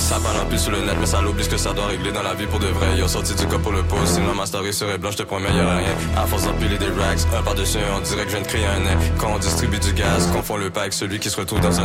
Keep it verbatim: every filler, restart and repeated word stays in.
Ça parle en plus sur le net, mais ça l'oublie ce que ça doit régler dans la vie pour de vrai. Yo, sorti du cas pour le post, sinon ma story serait blanche, je te promets, y'aurait rien. À force d'empiler des racks, un par-dessus un, on dirait que je viens de créer un nez. Quand on distribue du gaz, confond le pas avec celui qui se retrouve dans un